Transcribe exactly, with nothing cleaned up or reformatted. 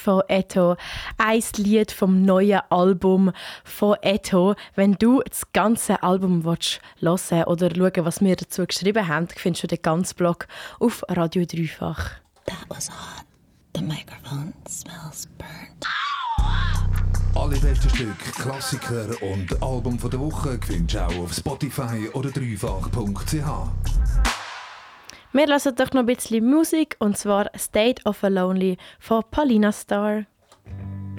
von Etto. Ein Lied vom neuen Album von Etto. Wenn du das ganze Album willst hören oder schauen, was wir dazu geschrieben haben, findest du den ganzen Blog auf Radio Dreifach. That was hot. The microphone smells burnt. Alle besten Stücke, Klassiker und Album der Woche findest du auch auf Spotify oder dreifach punkt c h. Wir hören doch noch ein bisschen Musik, und zwar «State of a Lonely» von Paulina Star.